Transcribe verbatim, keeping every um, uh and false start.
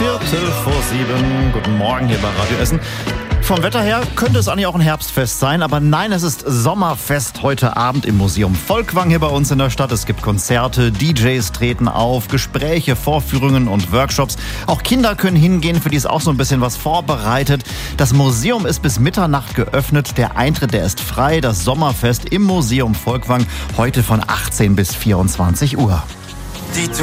Viertel vor sieben. Guten Morgen hier bei Radio Essen. Vom Wetter her könnte es eigentlich auch ein Herbstfest sein, aber nein, es ist Sommerfest heute Abend im Museum Volkwang hier bei uns in der Stadt. Es gibt Konzerte, D Js treten auf, Gespräche, Vorführungen und Workshops. Auch Kinder können hingehen, für die ist auch so ein bisschen was vorbereitet. Das Museum ist bis Mitternacht geöffnet. Der Eintritt, der ist frei. Das Sommerfest im Museum Volkwang heute von achtzehn bis vierundzwanzig Uhr.